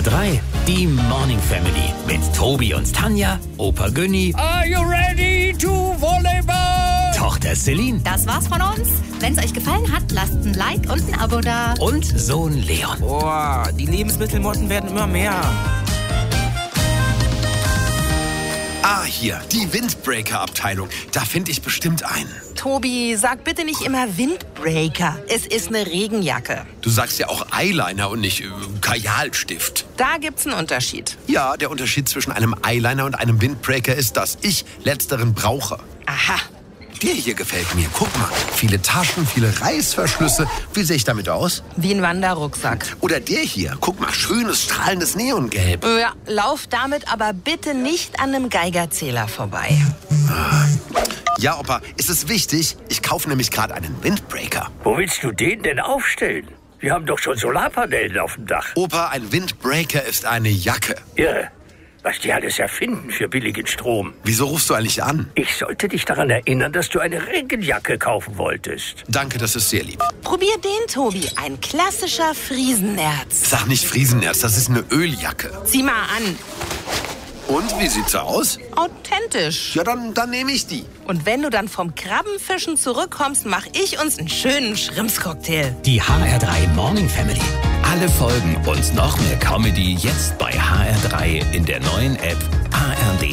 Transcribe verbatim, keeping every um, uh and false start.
drei, die Morning Family mit Tobi und Tanja, Opa Günni. Are you ready to volleyball? Tochter Celine. Das war's von uns. Wenn's euch gefallen hat, lasst ein Like und ein Abo da. Und Sohn Leon. Boah, die Lebensmittelmotten werden immer mehr. Ah, hier, die Windbreaker-Abteilung. Da finde ich bestimmt einen. Tobi, sag bitte nicht immer Windbreaker. Es ist eine Regenjacke. Du sagst ja auch Eyeliner und nicht äh, Kajalstift. Da gibt's einen Unterschied. Ja, der Unterschied zwischen einem Eyeliner und einem Windbreaker ist, dass ich letzteren brauche. Aha. Der hier gefällt mir. Guck mal, viele Taschen, viele Reißverschlüsse. Wie sehe ich damit aus? Wie ein Wanderrucksack. Oder der hier. Guck mal, schönes, strahlendes Neongelb. Ja, lauf damit aber bitte nicht an einem Geigerzähler vorbei. Ja, Opa, ist es wichtig? Ich kaufe nämlich gerade einen Windbreaker. Wo willst du den denn aufstellen? Wir haben doch schon Solarpanelen auf dem Dach. Opa, ein Windbreaker ist eine Jacke. Irre, was die alles erfinden für billigen Strom. Wieso rufst du eigentlich an? Ich sollte dich daran erinnern, dass du eine Regenjacke kaufen wolltest. Danke, das ist sehr lieb. Probier den, Tobi. Ein klassischer Friesenerz. Sag nicht Friesenerz, das ist eine Öljacke. Zieh mal an. Und, wie sieht's aus? Authentisch. Ja, dann, dann nehme ich die. Und wenn du dann vom Krabbenfischen zurückkommst, mach ich uns einen schönen Schrimpscocktail. Die H R drei Morning Family. Alle Folgen und noch mehr Comedy jetzt bei H R drei in der neuen App